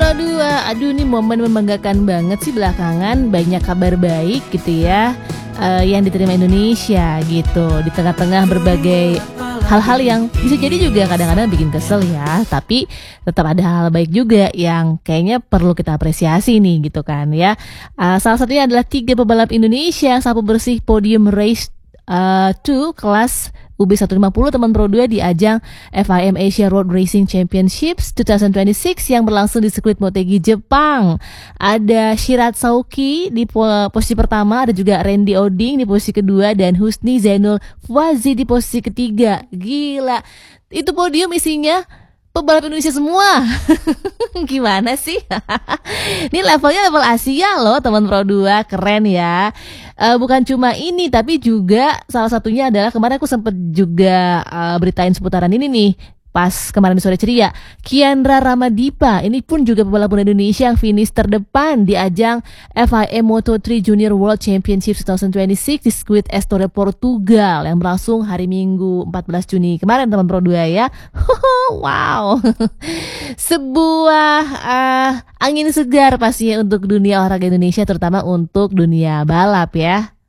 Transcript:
Pro 2. Aduh, ini momen membanggakan banget sih belakangan, banyak kabar baik gitu ya, yang diterima Indonesia gitu di tengah-tengah berbagai hal-hal yang bisa jadi juga kadang-kadang bikin kesel ya, tapi tetap ada hal baik juga yang kayaknya perlu kita apresiasi nih gitu kan ya. Salah satunya adalah 3 pebalap Indonesia yang sapu bersih podium race 2 kelas UB150 teman Pro 2 di ajang FIM Asia Road Racing Championships 2026 yang berlangsung di sirkuit Motegi, Jepang. Ada Shirat Sauki di posisi pertama, ada juga Randy Oding di posisi kedua, dan Husni Zainul Fwazi di posisi ketiga. Gila, itu podium isinya pebalap Indonesia semua. Gimana sih? Ini levelnya level Asia loh teman Pro 2, keren ya. Bukan cuma ini, tapi juga salah satunya adalah kemarin aku sempet juga beritain seputaran ini nih. Pas kemarin di Sore Ceria, Kiandra Ramadipa ini pun juga pebalap muda Indonesia yang finish terdepan di ajang FIM Moto3 Junior World Championship 2026 di sirkuit Estoril, Portugal yang berlangsung hari Minggu 14 Juni kemarin teman Pro 2 ya. Wow. Sebuah angin segar pastinya untuk dunia olahraga Indonesia, terutama untuk dunia balap ya.